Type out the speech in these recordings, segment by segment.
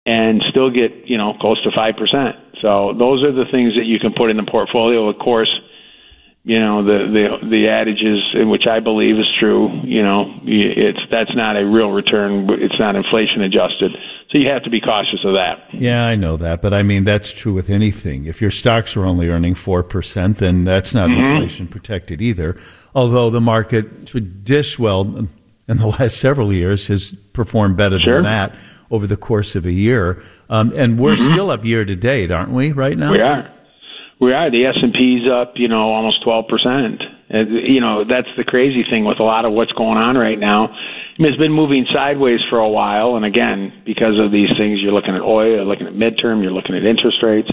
and still get, close to 5%. So those are the things that you can put in the portfolio. Of course, the adage is, which I believe is true, that's not a real return. It's not inflation adjusted. So you have to be cautious of that. Yeah, I know that. But I mean, that's true with anything. If your stocks are only earning 4%, then that's not inflation protected either. Although the market in the last several years has performed better than that over the course of a year. And we're still up year to date, aren't we, right now? We are. The S&P's up, almost 12%. And, that's the crazy thing with a lot of what's going on right now. I mean, it's been moving sideways for a while. And again, because of these things, you're looking at oil, you're looking at midterm, you're looking at interest rates.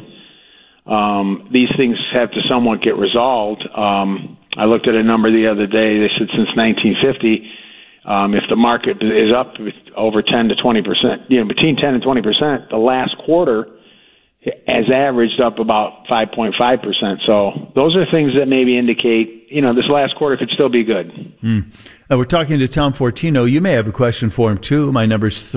These things have to somewhat get resolved. I looked at a number the other day. They said since 1950, if the market is up over 10 to 20%, between 10 and 20%, the last quarter has averaged up about 5.5%. So those are things that maybe indicate, this last quarter could still be good. We're talking to Tom Fortino. You may have a question for him, too. My number is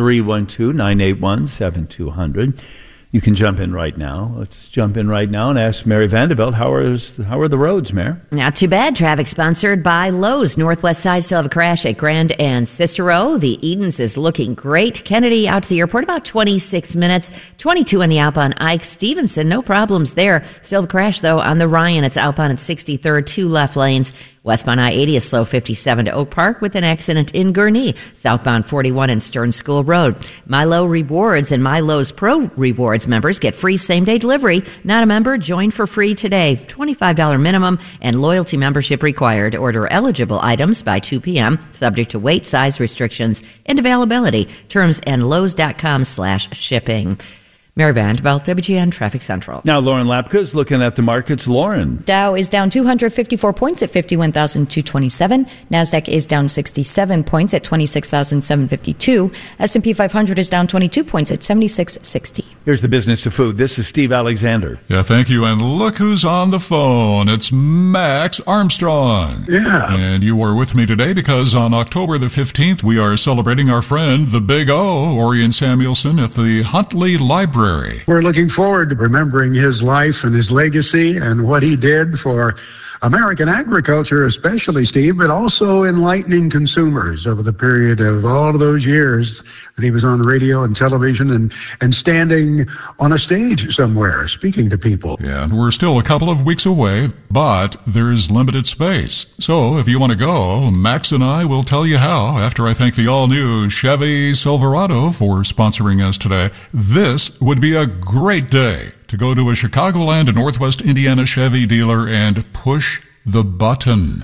312-981-7200. You can jump in right now. Let's jump in right now and ask Mary Vanderbilt, how are the roads, Mary? Not too bad. Traffic sponsored by Lowe's. Northwest side still have a crash at Grand and Cicero. The Edens is looking great. Kennedy out to the airport about 26 minutes. 22 on the outbound Ike. Stevenson, no problems there. Still have a crash, though, on the Ryan. It's outbound at 63rd, 2 left lanes. Westbound I-80 is slow 57 to Oak Park with an accident in Gurnee. Southbound 41 in Stern School Road. Milo Rewards and Milo's Pro Rewards members get free same-day delivery. Not a member? Join for free today. $25 minimum and loyalty membership required. Order eligible items by 2 p.m. subject to weight, size restrictions, and availability. Terms and Lowe's.com/shipping. Mary Vanderbilt, WGN Traffic Central. Now, Lauren Lapka is looking at the markets. Lauren. Dow is down 254 points at 51,227. NASDAQ is down 67 points at 26,752. S&P 500 is down 22 points at 7660. Here's the business of food. This is Steve Alexander. Yeah, thank you. And look who's on the phone. It's Max Armstrong. Yeah. And you are with me today because on October the 15th, we are celebrating our friend, the Big O, Orion Samuelson, at the Huntley Library. We're looking forward to remembering his life and his legacy and what he did for American agriculture, especially, Steve, but also enlightening consumers over the period of all of those years that he was on radio and television and standing on a stage somewhere speaking to people. Yeah, and we're still a couple of weeks away, but there's limited space. So if you want to go, Max and I will tell you how after I thank the all-new Chevy Silverado for sponsoring us today. This would be a great day to go to a Chicagoland and Northwest Indiana Chevy dealer and push the button.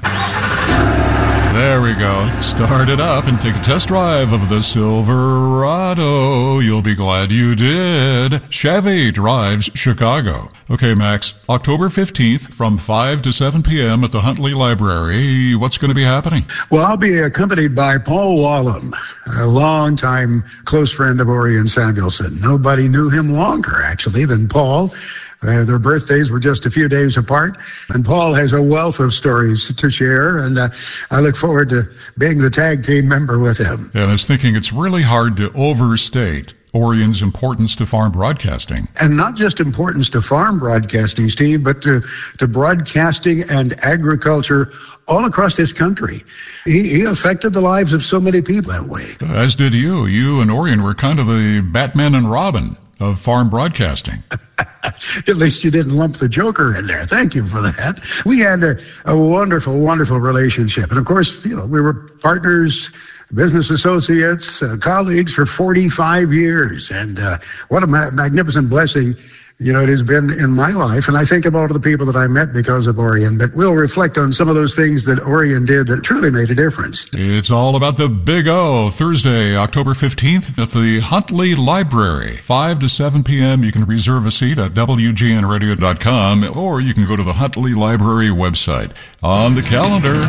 There we go. Start it up and take a test drive of the Silverado. You'll be glad you did. Chevy drives Chicago. Okay, Max, October 15th from 5 to 7 p.m. at the Huntley Library. What's going to be happening? Well, I'll be accompanied by Paul Wallem, a longtime close friend of Orion Samuelson. Nobody knew him longer, actually, than Paul. Their birthdays were just a few days apart, and Paul has a wealth of stories to share, and I look forward to being the tag team member with him. And I was thinking it's really hard to overstate Orion's importance to farm broadcasting. And not just importance to farm broadcasting, Steve, but to broadcasting and agriculture all across this country. He affected the lives of so many people that way. As did you. You and Orion were kind of the Batman and Robin of farm broadcasting. At least you didn't lump the Joker in there. Thank you for that. We had a wonderful, wonderful relationship. And of course, we were partners, business associates, colleagues for 45 years. And what a magnificent blessing, it has been in my life. And I think of all of the people that I met because of Orion. But we'll reflect on some of those things that Orion did that truly made a difference. It's all about the Big O, Thursday, October 15th at the Huntley Library. 5 to 7 p.m. You can reserve a seat at WGNradio.com, or you can go to the Huntley Library website. On the calendar,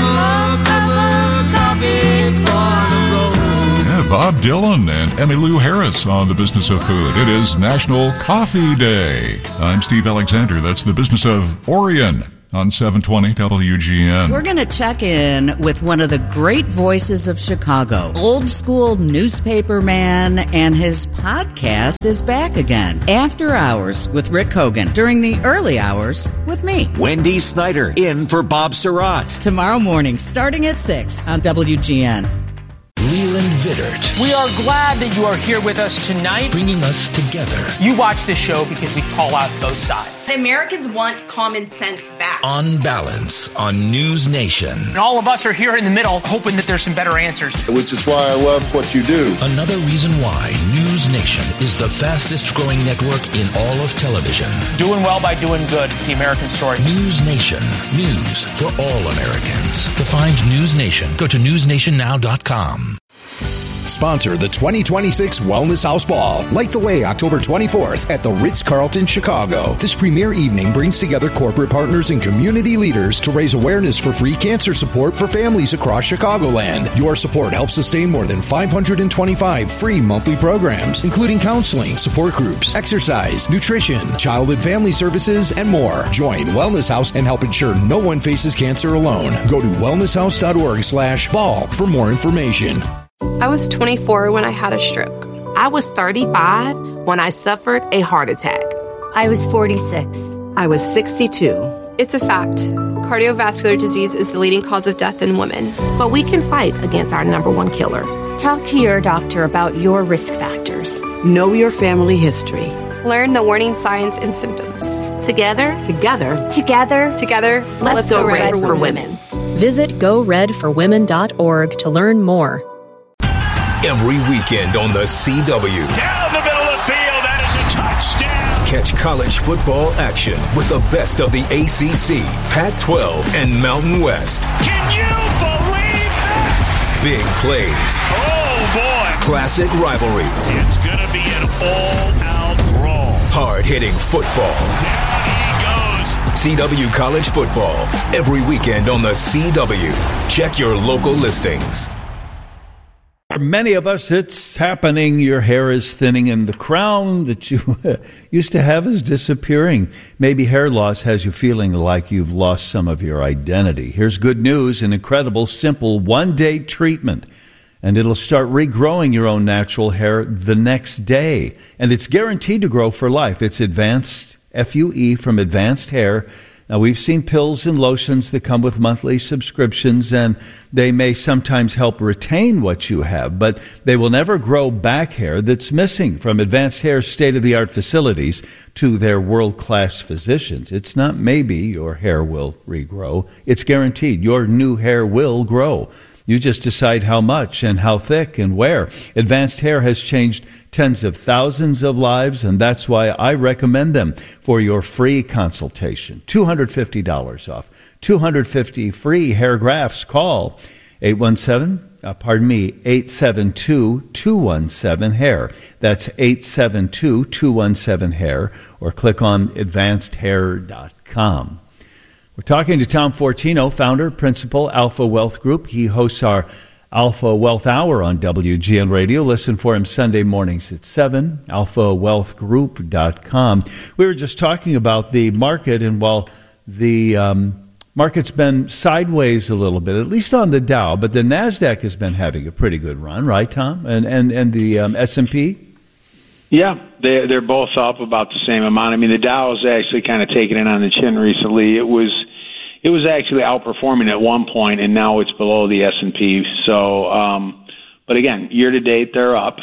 Bob Dylan and Emmylou Harris on The Business of Food. It is National Coffee Day. I'm Steve Alexander. That's The Business of Orion. on 720 WGN. We're going to check in with one of the great voices of Chicago, old school newspaper man, and his podcast is back again. After Hours with Rick Hogan, during the early hours with me, Wendy Snyder, in for Bob Surratt. Tomorrow morning, starting at 6 on WGN. Leland Vittert. We are glad that you are here with us tonight. Bringing us together. You watch this show because we call out both sides. Americans want common sense back. On Balance on News Nation. And all of us are here in the middle hoping that there's some better answers. Which is why I love what you do. Another reason why News Nation is the fastest growing network in all of television. Doing well by doing good. It's the American story. News Nation. News for all Americans. To find News Nation, go to newsnationnow.com. Sponsor the 2026 Wellness House Ball. Light the way October 24th at the Ritz-Carlton, Chicago. This premier evening brings together corporate partners and community leaders to raise awareness for free cancer support for families across Chicagoland. Your support helps sustain more than 525 free monthly programs, including counseling, support groups, exercise, nutrition, child and family services, and more. Join Wellness House and help ensure no one faces cancer alone. Go to wellnesshouse.org/ball for more information. I was 24 when I had a stroke. I was 35 when I suffered a heart attack. I was 46. I was 62. It's a fact. Cardiovascular disease is the leading cause of death in women. But we can fight against our number one killer. Talk to your doctor about your risk factors. Know your family history. Learn the warning signs and symptoms. Together, let's go red for women. Visit GoRedForWomen.org to learn more. Every weekend on the CW. Down the middle of the field, that is a touchdown. Catch college football action with the best of the ACC, Pac-12, and Mountain West. Can you believe that? Big plays. Oh, boy. Classic rivalries. It's going to be an all-out brawl. Hard-hitting football. Down he goes. CW College Football. Every weekend on the CW. Check your local listings. For many of us, it's happening. Your hair is thinning and the crown that you used to have is disappearing. Maybe hair loss has you feeling like you've lost some of your identity. Here's good news, an incredible, simple, one-day treatment. And it'll start regrowing your own natural hair the next day. And it's guaranteed to grow for life. It's Advanced FUE from Advanced Hair. Now, we've seen pills and lotions that come with monthly subscriptions, and they may sometimes help retain what you have, but they will never grow back hair that's missing. From Advanced Hair's state-of-the-art facilities to their world-class physicians, it's not maybe your hair will regrow. It's guaranteed your new hair will grow. You just decide how much and how thick and where. Advanced Hair has changed tens of thousands of lives, and that's why I recommend them for your free consultation. $250 off. 250 free hair grafts. Call 872-217-HAIR. That's 872-217-HAIR, or click on advancedhair.com. We're talking to Tom Fortino, founder, principal, Alpha Wealth Group. He hosts our Alpha Wealth Hour on WGN Radio. Listen for him Sunday mornings at 7, alphawealthgroup.com. We were just talking about the market, and while the market's been sideways a little bit, at least on the Dow, but the NASDAQ has been having a pretty good run, right, Tom? And the S&P? Yeah, they're both up about the same amount. I mean, the Dow has actually kind of taken it on the chin recently. It was actually outperforming at one point, and now it's below the S&P. So, but again, year to date they're up,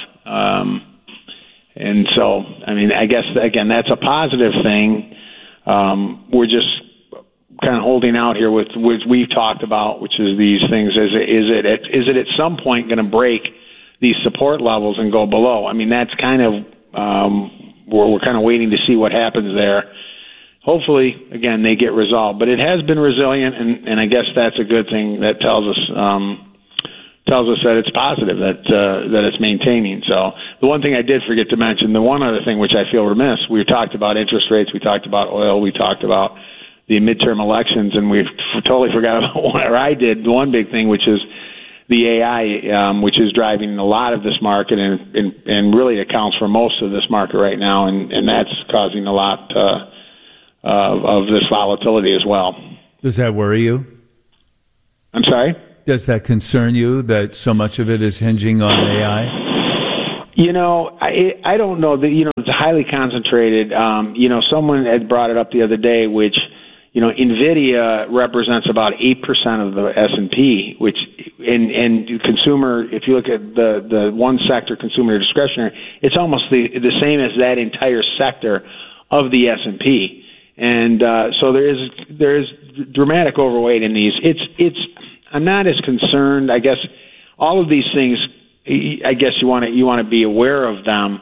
and so I mean, I guess again that's a positive thing. We're just kind of holding out here with which we've talked about, which is these things. Is it at some point going to break these support levels and go below? I mean, that's kind of we're kind of waiting to see what happens there. Hopefully, again, they get resolved. But it has been resilient, and I guess that's a good thing. That tells us that it's positive, that it's maintaining. So the one thing I did forget to mention, the one other thing which I feel remiss, we talked about interest rates, we talked about oil, we talked about the midterm elections, and we've totally forgot about what I did. The one big thing, which is the AI, which is driving a lot of this market and really accounts for most of this market right now, and that's causing a lot of this volatility as well. Does that worry you? I'm sorry? Does that concern you that so much of it is hinging on AI? I don't know that, it's highly concentrated. Someone had brought it up the other day, which, NVIDIA represents about 8% of the S&P, which and consumer, if you look at the one sector, consumer discretionary, it's almost the same as that entire sector of the S&P. And so there is dramatic overweight in these. I'm not as concerned. I guess all of these things, I guess you want to be aware of them.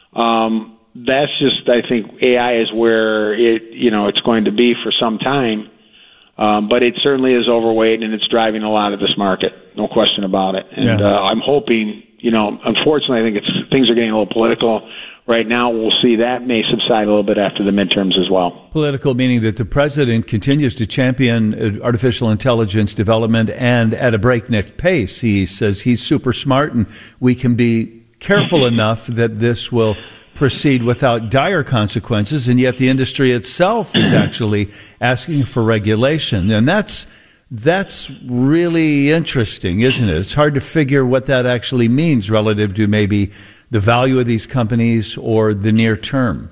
That's just, I think AI is where it's going to be for some time. But it certainly is overweight, and it's driving a lot of this market. No question about it. And I'm hoping, unfortunately, I think things are getting a little political right now. We'll see that may subside a little bit after the midterms as well. Political meaning that the president continues to champion artificial intelligence development and at a breakneck pace. He says he's super smart and we can be careful enough that this will proceed without dire consequences, and yet the industry itself is actually asking for regulation. And that's really interesting, isn't it? It's hard to figure what that actually means relative to maybe the value of these companies or the near term.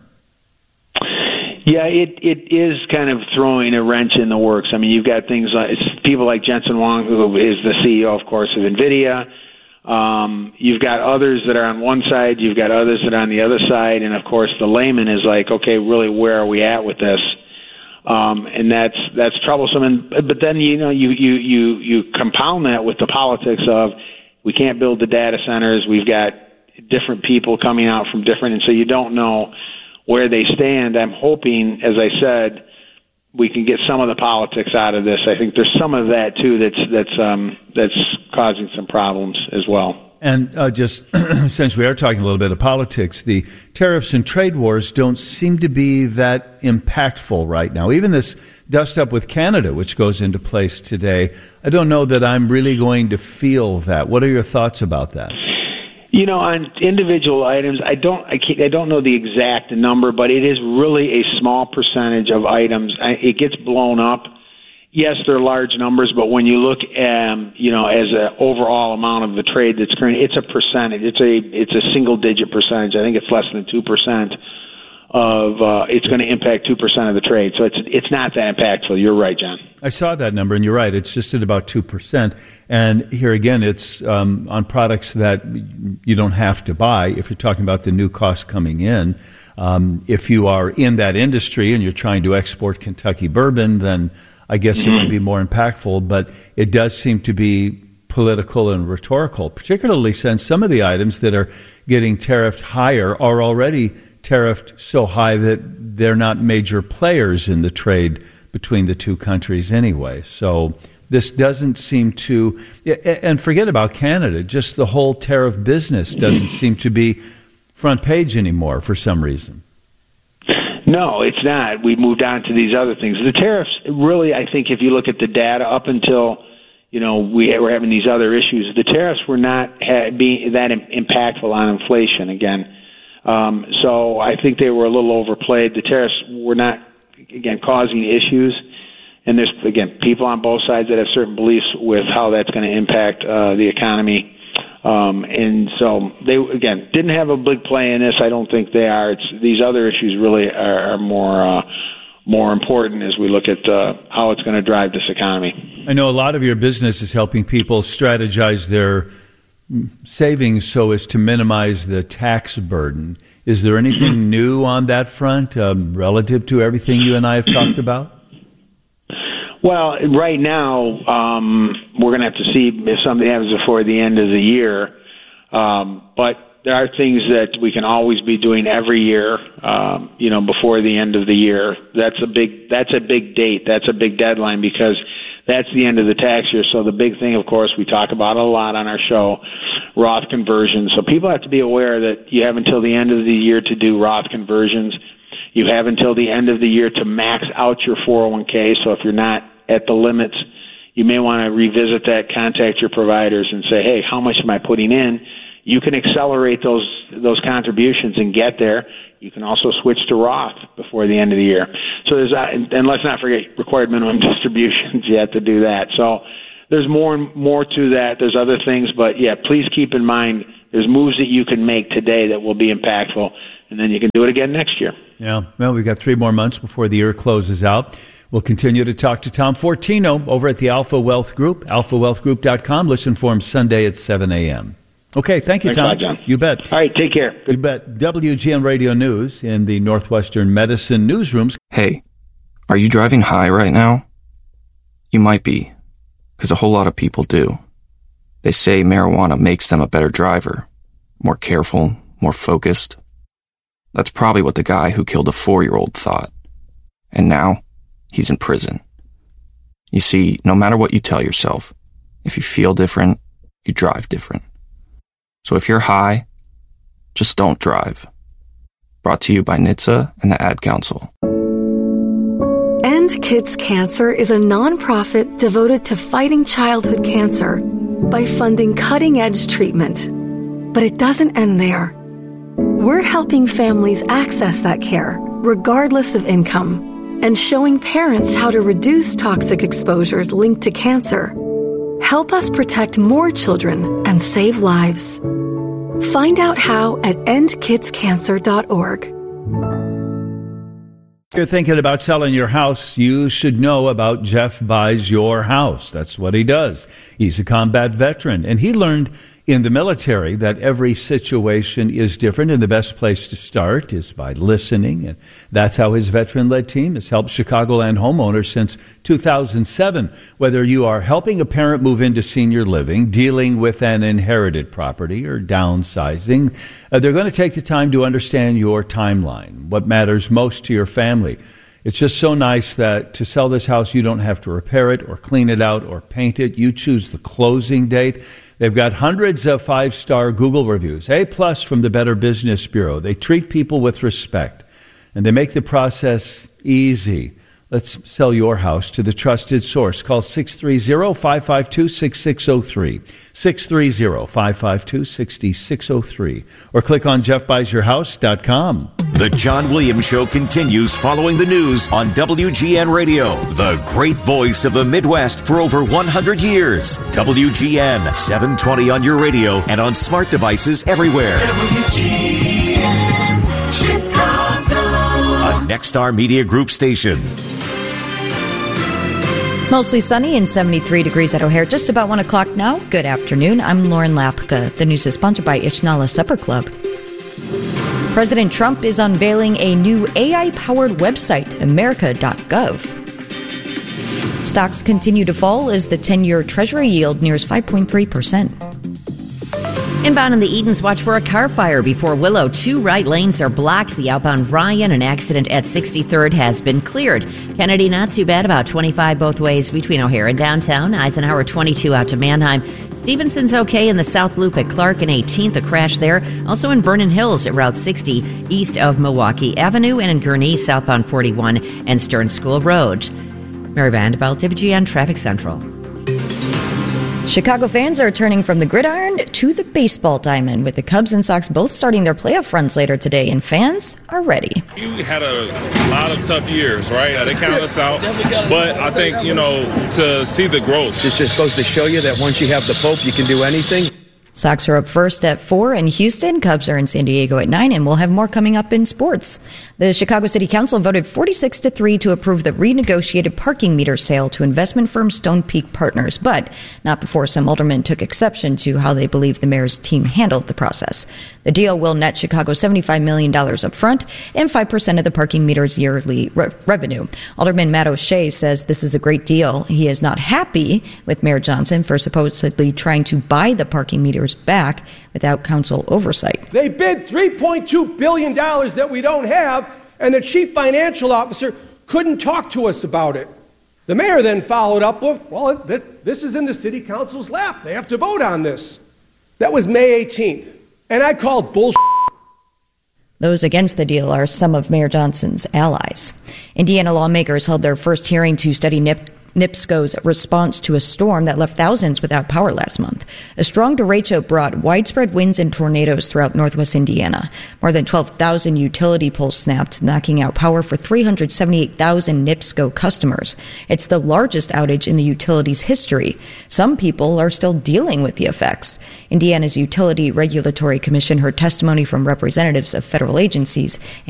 Yeah, it is kind of throwing a wrench in the works. I mean, you've got things like people like Jensen Huang, who is the CEO, of course, of NVIDIA. You've got others that are on one side, you've got others that are on the other side, and of course the layman is like, okay, really, where are we at with this? And that's troublesome. But then you compound that with the politics of we can't build the data centers. We've got different people coming out from different, and so you don't know where they stand. I'm hoping, as I said, we can get some of the politics out of this. I think there's some of that too that's causing some problems as well. And just since we are talking a little bit of politics, the tariffs and trade wars don't seem to be that impactful right now. Even this dust-up with Canada, which goes into place today, I don't know that I'm really going to feel that. What are your thoughts about that? On individual items, I don't know the exact number, but it is really a small percentage of items. It gets blown up. Yes, they're large numbers, but when you look at, as an overall amount of the trade that's current, it's a percentage. It's a single-digit percentage. I think it's less than 2% of. It's going to impact 2% of the trade, so it's not that impactful. You're right, John. I saw that number, and you're right. It's just at about 2%. And here again, it's on products that you don't have to buy. If you're talking about the new cost coming in, if you are in that industry and you're trying to export Kentucky bourbon, then I guess it would be more impactful, but it does seem to be political and rhetorical, particularly since some of the items that are getting tariffed higher are already tariffed so high that they're not major players in the trade between the two countries anyway. So this doesn't seem to, and forget about Canada, just the whole tariff business doesn't seem to be front page anymore for some reason. No, it's not. We moved on to these other things. The tariffs, really, I think if you look at the data up until, we were having these other issues, the tariffs were not being that impactful on inflation again. So I think they were a little overplayed. The tariffs were not, again, causing issues. And there's, again, people on both sides that have certain beliefs with how that's going to impact the economy. And so they, again, didn't have a big play in this. I don't think they are. These other issues really are more important as we look at how it's going to drive this economy. I know a lot of your business is helping people strategize their savings so as to minimize the tax burden. Is there anything new on that front relative to everything you and I have talked about? Well, right now, we're going to have to see if something happens before the end of the year. But there are things that we can always be doing every year, before the end of the year. That's a big date. That's a big deadline because that's the end of the tax year. So the big thing, of course, we talk about a lot on our show, Roth conversions. So people have to be aware that you have until the end of the year to do Roth conversions. You have until the end of the year to max out your 401k. So if you're not at the limits, you may want to revisit that, contact your providers and say, hey, how much am I putting in? you can accelerate those contributions and get there. You can also switch to Roth before the end of the year. So there's and let's not forget required minimum distributions. You have to do that. So there's more to that. There's other things, but yeah, please keep in mind there's moves that you can make today that will be impactful, and then you can do it again next year. Yeah, well, we've got 3 more months before the year closes out. We'll continue to talk to Tom Fortino over at the Alpha Wealth Group, alphawealthgroup.com. Listen for him Sunday at 7 a.m. Okay, thank you, Tom. Thanks, John. You bet. All right, take care. You bet. WGN Radio News in the Northwestern Medicine newsrooms. Hey, are you driving high right now? You might be, because a whole lot of people do. They say marijuana makes them a better driver, more careful, more focused. That's probably what the guy who killed a 4-year-old thought. And now, he's in prison. You see, no matter what you tell yourself, if you feel different, you drive different. So if you're high, just don't drive. Brought to you by NHTSA and the Ad Council. End Kids Cancer is a nonprofit devoted to fighting childhood cancer by funding cutting-edge treatment. But it doesn't end there. We're helping families access that care, regardless of income, and showing parents how to reduce toxic exposures linked to cancer. Help us protect more children and save lives. Find out how at endkidscancer.org. If you're thinking about selling your house, you should know about Jeff Buys Your House. That's what he does. He's a combat veteran, and he learned in the military that every situation is different, and the best place to start is by listening. And that's how his veteran-led team has helped Chicagoland homeowners since 2007. Whether you are helping a parent move into senior living, dealing with an inherited property, or downsizing, they're going to take the time to understand your timeline, what matters most to your family. It's just so nice that to sell this house, you don't have to repair it or clean it out or paint it. You choose the closing date. They've got hundreds of 5-star Google reviews, A+ from the Better Business Bureau. They treat people with respect, and they make the process easy. Let's sell your house to the trusted source. Call 630-552-6603, 630-552-6603, or click on jeffbuysyourhouse.com. The John Williams Show continues following the news on WGN Radio, the great voice of the Midwest for over 100 years. WGN, 720 on your radio and on smart devices everywhere. WGN, Chicago. A Nexstar Media Group station. Mostly sunny and 73 degrees at O'Hare. Just about 1 o'clock now. Good afternoon. I'm Lauren Lapka. The news is sponsored by Ichnala Supper Club. President Trump is unveiling a new AI-powered website, America.gov. Stocks continue to fall as the 10-year Treasury yield nears 5.3%. Inbound in the Edens, watch for a car fire before Willow. 2 right lanes are blocked. The outbound Ryan, an accident at 63rd has been cleared. Kennedy, not too bad, about 25 both ways between O'Hare and downtown. Eisenhower, 22 out to Manheim. Stevenson's okay in the South Loop at Clark and 18th, a crash there. Also in Vernon Hills at Route 60, east of Milwaukee Avenue, and in Gurnee, southbound 41 and Stern School Road. Mary Vanderbilt, WGN Traffic Central. Chicago fans are turning from the gridiron to the baseball diamond, with the Cubs and Sox both starting their playoff runs later today, and fans are ready. We had a lot of tough years, right? They counted us out, but I think, to see the growth. This just goes to show you that once you have the Pope, you can do anything. Sox are up first at 4 in Houston. Cubs are in San Diego at 9, and we'll have more coming up in sports. The Chicago City Council voted 46-3 to approve the renegotiated parking meter sale to investment firm Stone Peak Partners, but not before some aldermen took exception to how they believe the mayor's team handled the process. The deal will net Chicago $75 million up front and 5% of the parking meter's yearly revenue. Alderman Matt O'Shea says this is a great deal. He is not happy with Mayor Johnson for supposedly trying to buy the parking meters back without council oversight. They bid $3.2 billion that we don't have, and the chief financial officer couldn't talk to us about it. The mayor then followed up with, well, this is in the city council's lap. They have to vote on this. That was May 18th, and I called bullshit. Those against the deal are some of Mayor Johnson's allies. Indiana lawmakers held their first hearing to study NIPSCO's response to a storm that left thousands without power last month. A strong derecho brought widespread winds and tornadoes throughout northwest Indiana. More than 12,000 utility poles snapped, knocking out power for 378,000 NIPSCO customers. It's the largest outage in the utility's history. Some people are still dealing with the effects. Indiana's Utility Regulatory Commission heard testimony from representatives of federal agencies